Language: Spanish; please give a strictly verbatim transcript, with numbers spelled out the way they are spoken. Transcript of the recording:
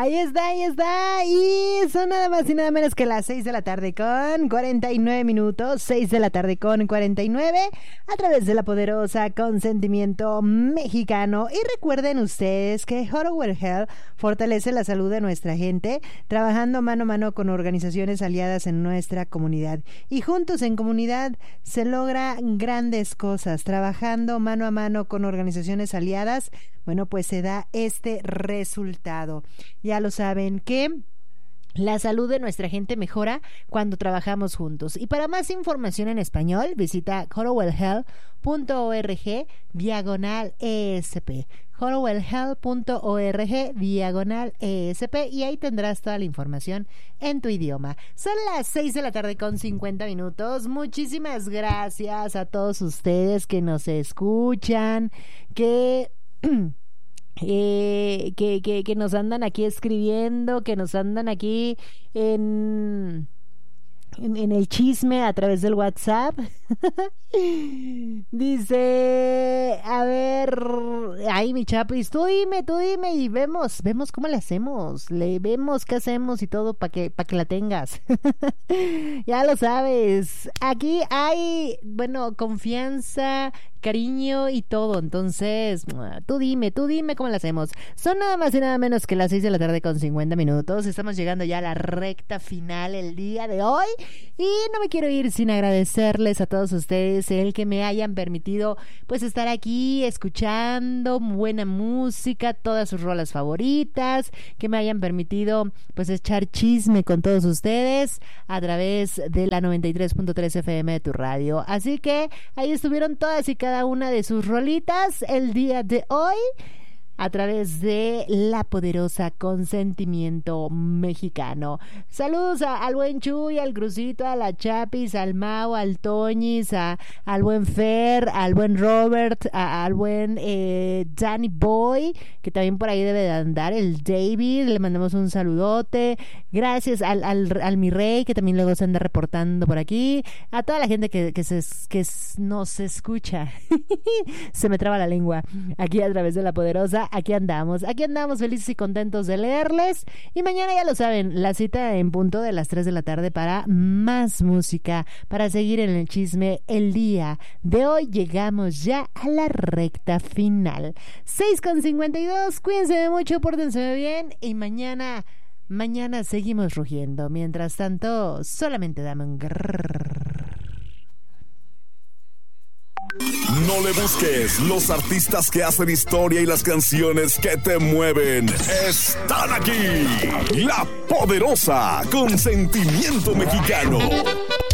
Ahí está, ahí está. Y son nada más y nada menos que las seis de la tarde con cuarenta y nueve minutos. seis de la tarde con cuarenta y nueve. A través de la poderosa Consentimiento Mexicano. Y recuerden ustedes que Hardware Health fortalece la salud de nuestra gente, trabajando mano a mano con organizaciones aliadas en nuestra comunidad. Y juntos en comunidad se logra grandes cosas. Trabajando mano a mano con organizaciones aliadas, bueno, pues se da este resultado. Ya lo saben que la salud de nuestra gente mejora cuando trabajamos juntos. Y para más información en español, visita horowellhealth punto org diagonal ESP. horowellhealth punto org diagonal ESP, y ahí tendrás toda la información en tu idioma. Son las seis de la tarde con cincuenta minutos. Muchísimas gracias a todos ustedes que nos escuchan, que... Eh, que, que, que nos andan aquí escribiendo, que nos andan aquí en, en, en el chisme a través del WhatsApp. Dice, a ver, ay, mi Chapis, tú dime, tú dime y vemos, vemos cómo le hacemos, le vemos qué hacemos y todo para que, para que la tengas. Ya lo sabes, aquí hay, bueno, confianza, cariño y todo, entonces tú dime, tú dime cómo lo hacemos. Son nada más y nada menos que las seis de la tarde con cincuenta minutos. Estamos llegando ya a la recta final el día de hoy y no me quiero ir sin agradecerles a todos ustedes el que me hayan permitido pues estar aquí escuchando buena música, todas sus rolas favoritas, que me hayan permitido pues echar chisme con todos ustedes a través de la noventa y tres punto tres F M de tu radio. Así que ahí estuvieron todas y cada una de sus rolitas el día de hoy a través de la poderosa Consentimiento Mexicano. Saludos a, al buen Chuy, al Crucito, a la Chapis, al Mau, al Toñis, a, al buen Fer, al buen Robert, a, al buen eh, Danny Boy, que también por ahí debe de andar, el David, le mandamos un saludote. Gracias al, al, al mi rey, que también luego se anda reportando por aquí. A toda la gente que, que, se, que nos escucha. Se me traba la lengua. Aquí a través de la poderosa. Aquí andamos, aquí andamos felices y contentos de leerles. Y mañana ya lo saben, la cita en punto de las tres de la tarde para más música, para seguir en el chisme el día de hoy. Llegamos ya a la recta final. seis con cincuenta y dos, cuídense mucho, pórtense bien y mañana, mañana seguimos rugiendo. Mientras tanto, solamente dame un grrr. No le busques, los artistas que hacen historia y las canciones que te mueven están aquí. La poderosa Consentimiento Mexicano.